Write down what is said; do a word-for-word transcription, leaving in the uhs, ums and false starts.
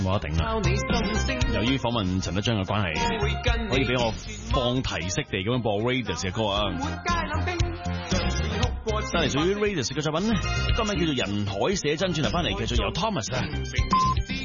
冇得頂啦。由於訪問陳德章嘅關係，可以俾我放題式地咁樣播 Raidas 嘅歌啊。帶嚟屬於 Raidas 嘅作品咧，歌名叫做《人海寫真》，轉頭翻嚟繼續由 Thomas 啊。